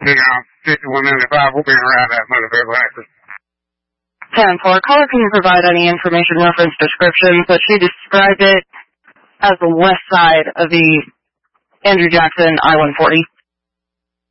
5195, we'll be around that motor vehicle accident. 10-4, caller, can you provide any information, reference, description? But she described it as the west side of the Andrew Jackson I-140.